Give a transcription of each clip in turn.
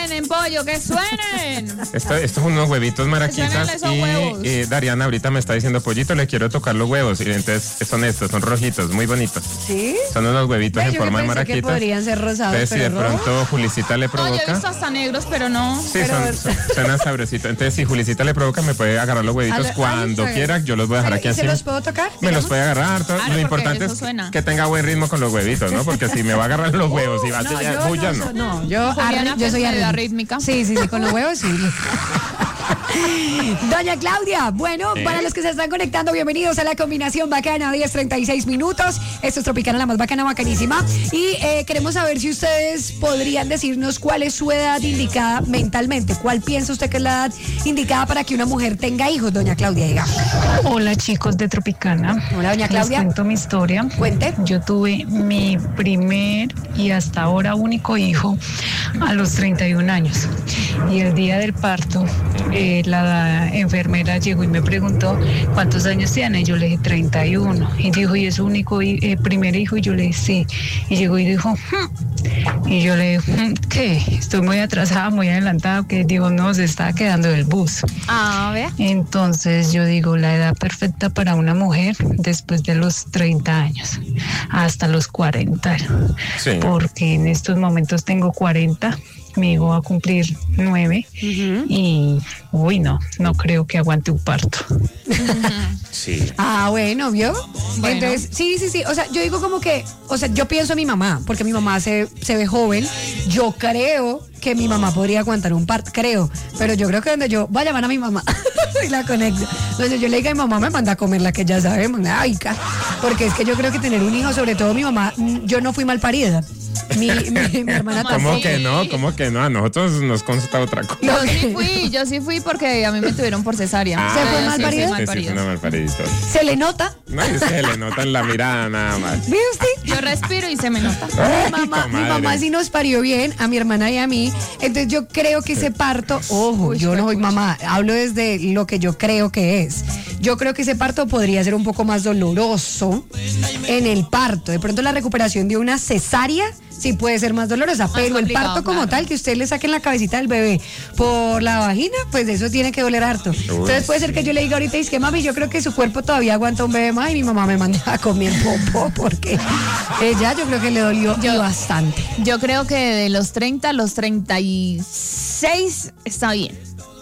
suenen, pollo, que suenen. Estos son unos huevitos maraquitas huevos. y Dariana ahorita me está diciendo, pollito, le quiero tocar los huevos. Y entonces son estos, son rojitos, muy bonitos. ¿Sí? Son unos huevitos en forma de maraquitas. Que podrían ser rosados, entonces, si de pronto Julicita le provoca... No, yo he visto hasta negros, pero no. Sí, suenan sabrositos. Entonces, si Julicita le provoca, me puede agarrar los huevitos cuando quiera. Yo los voy a dejar aquí así. ¿Se los puedo tocar? Me los puede agarrar. Claro, lo importante es que tenga buen ritmo con los huevitos, ¿no? Porque si me va a agarrar los huevos y va a hacer bulla, no. Yo soy arrítmica. Sí, con los huevos sí. Doña Claudia, bueno, para los que se están conectando, bienvenidos a la combinación bacana, 10:36 minutos. Esto es Tropicana, la más bacana, bacanísima. Y queremos saber si ustedes podrían decirnos cuál es su edad indicada mentalmente. ¿Cuál piensa usted que es la edad indicada para que una mujer tenga hijos, doña Claudia? Diga. Hola, chicos de Tropicana. Hola, doña Claudia. Les cuento mi historia. Cuente. Yo tuve mi primer y hasta ahora único hijo a los 31 años. Y el día del parto, la enfermera llegó y me preguntó cuántos años tiene. Y yo le dije 31. Y dijo, ¿y es su único primer hijo? Y yo le dije, sí. Y llegó y dijo, Y yo le dije, ¿qué? Estoy muy atrasada, muy adelantada, que digo, no, se está quedando el bus. A ver. Entonces yo digo, la edad perfecta para una mujer después de los 30 años, hasta los 40. Sí. Porque en estos momentos tengo 40. Mi hijo va a cumplir 9 y, no creo que aguante un parto. Sí. Ah, bueno, ¿vio? Bueno. Entonces, sí. O sea, yo digo como que, yo pienso en mi mamá, porque mi mamá se ve joven. Yo creo que mi mamá podría aguantar un parto, pero yo creo que donde yo voy a llamar a mi mamá y la conecto. Entonces yo le digo a mi mamá, me manda a comer la que ya sabemos, porque es que yo creo que tener un hijo, sobre todo mi mamá, yo no fui mal parida. Mi hermana también. ¿Cómo que no? A nosotros nos consta otra cosa. Yo sí fui porque a mí me tuvieron por cesárea. ¿Se fue mal parida? Sí, fue una mal parida. ¿Se le nota? No, se le nota en la mirada nada más. ¿Ve usted? Yo respiro y se me nota. Mi mamá sí nos parió bien, a mi hermana y a mí. Entonces yo creo que ese parto, yo no soy mamá, hablo desde lo que yo creo que es. Yo creo que ese parto podría ser un poco más doloroso en el parto. De pronto la recuperación de una cesárea sí puede ser más dolorosa, pero el parto como tal, que usted le saque la cabecita del bebé por la vagina, pues eso tiene que doler harto. Entonces puede ser que yo le diga ahorita, es que mami, yo creo que su cuerpo todavía aguanta un bebé más, y mi mamá me manda a comer popó, porque ella yo creo que le dolió bastante. Yo creo que de los 30 a los 36 está bien.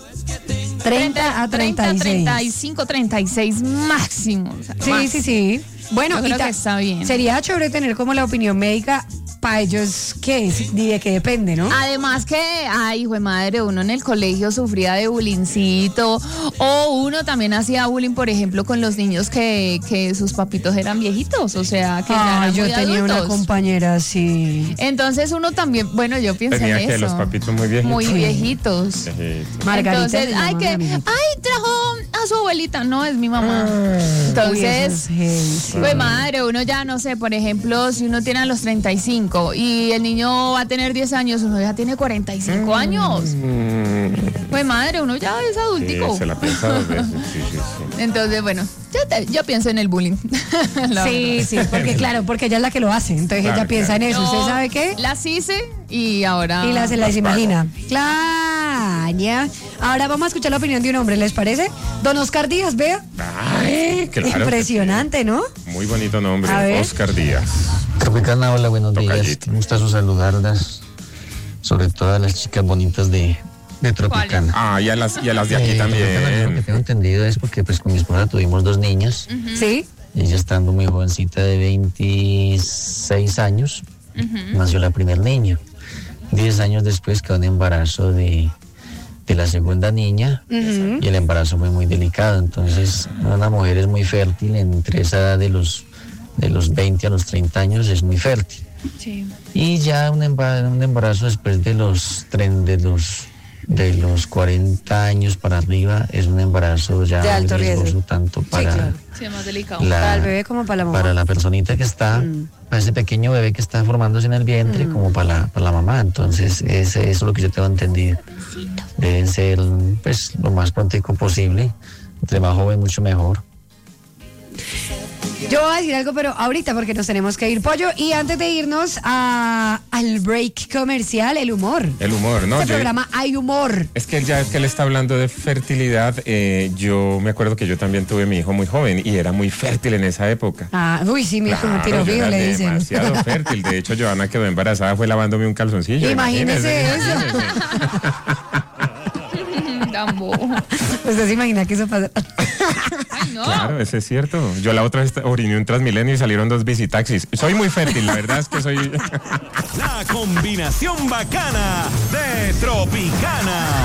30 a 36. 35, 36 máximo. O sea, sí. Bueno, yo creo que está bien. Sería chévere tener como la opinión médica para ellos, de qué depende, ¿no? Además que, hijo de madre, uno en el colegio sufría de bullyingcito, o uno también hacía bullying, por ejemplo, con los niños que sus papitos eran viejitos, o sea, que ya eran yo muy tenía adultos. Una compañera así. Entonces uno también, yo pienso tenía en que eso. los papitos muy viejitos. Muy viejitos. Margarita. Entonces, trajo a su abuelita, no, es mi mamá. Entonces, pues madre, uno ya, no sé, por ejemplo, si uno tiene a los 35 y el niño va a tener 10 años, uno ya tiene 45 años. Pues madre, uno ya es adultico. Sí, se la piensa dos veces, sí. Entonces, bueno, yo pienso en el bullying. Sí, porque porque ella es la que lo hace, entonces ella piensa en eso. ¿Usted sabe qué? Las hice y ahora... Y se las imagina. Claro. Ahora vamos a escuchar la opinión de un hombre, ¿les parece? Don Oscar Díaz, vea. Ay, claro. Impresionante, ¿no? Muy bonito nombre, Oscar Díaz. Tropicana, hola, buenos días. Me gusta saludarlas, sobre todo a las chicas bonitas de Tropicana. Y a las de aquí también. Lo que tengo entendido es porque pues con mi esposa tuvimos 2 niñas. Sí. Ella estando muy jovencita de 26 años, nació la primer niña. 10 años después quedó en embarazo de la segunda niña, y el embarazo fue muy delicado. Entonces una mujer es muy fértil entre esa edad de los 20 a los 30 años, es muy fértil. Sí. Y ya un embarazo después de los 40 años para arriba es un embarazo ya de alto riesgoso, riesgo, tanto para más delicado. Para el bebé como para la mamá. Para la personita que está, para ese pequeño bebé que está formándose en el vientre, como para la mamá. Entonces, eso es lo que yo tengo entendido. Deben ser pues lo más pronto posible. Entre más joven, mucho mejor. Yo voy a decir algo, pero ahorita porque nos tenemos que ir, Pollo. Y antes de irnos al break comercial, el humor. El humor, ¿no? Este programa hay humor. Es que ya es que él está hablando de fertilidad. Yo me acuerdo que yo también tuve mi hijo muy joven y era muy fértil en esa época. Uy, sí, mi hijo Claro, un tiro yo fijo, era le dicen. demasiado fértil. De hecho, Joana quedó embarazada, fue lavándome un calzoncillo. Imagínese eso. Tan bobo. ¿Usted se imagina que eso pasa? Ay, no. Claro, eso es cierto. Yo la otra vez oriné un Transmilenio y salieron 2 visitaxis. Soy muy fértil, la verdad es que soy... La combinación bacana de Tropicana.